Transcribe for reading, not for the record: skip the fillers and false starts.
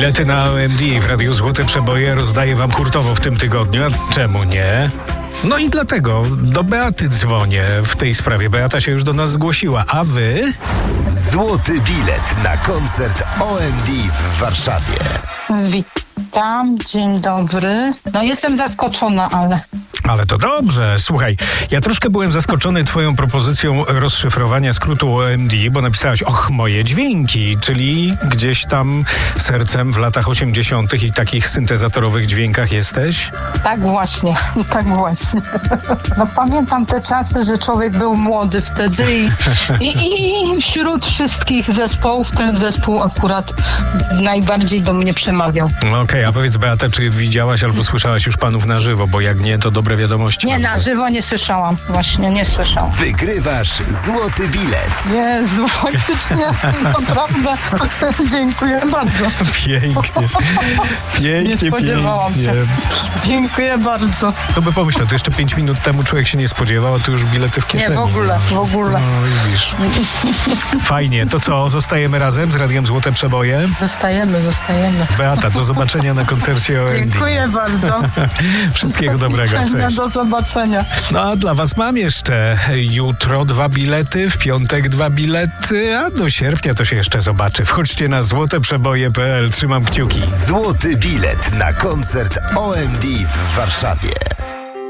Bilety na OMD w Radiu Złote Przeboje rozdaję wam hurtowo w tym tygodniu. A czemu nie? No i dlatego do Beaty dzwonię w tej sprawie. Beata się już do nas zgłosiła. A wy? Złoty bilet na koncert OMD w Warszawie. Witam, dzień dobry. No jestem zaskoczona, Ale to dobrze. Słuchaj, ja troszkę byłem zaskoczony twoją propozycją rozszyfrowania skrótu OMD, bo napisałaś moje dźwięki, czyli gdzieś tam sercem w latach 80. i takich syntezatorowych dźwiękach jesteś? tak właśnie. No pamiętam te czasy, że człowiek był młody wtedy i wśród wszystkich zespołów ten zespół akurat najbardziej do mnie przemawiał. Okej, a powiedz Beata, czy widziałaś albo słyszałaś już panów na żywo, bo jak nie, to dobre wiadomości. Nie, na żywo nie słyszałam. Właśnie nie słyszałam. Wygrywasz złoty bilet. Jezu, faktycznie, naprawdę. Dziękuję bardzo. Nie spodziewałam się. Dziękuję bardzo. To by pomyślał, to jeszcze 5 minut temu człowiek się nie spodziewał, a tu już bilety w kieszeni. Nie, w ogóle. No widzisz. Fajnie, to co, zostajemy razem z Radiem Złote Przeboje? Zostajemy. Beata, do zobaczenia na koncercie OMD. Dziękuję bardzo. Wszystkiego dobrego, cześć. Do zobaczenia. No a dla was mam jeszcze jutro 2 bilety, w piątek 2 bilety, a do sierpnia to się jeszcze zobaczy. Wchodźcie na złoteprzeboje.pl, trzymam kciuki. Złoty bilet na koncert OMD w Warszawie.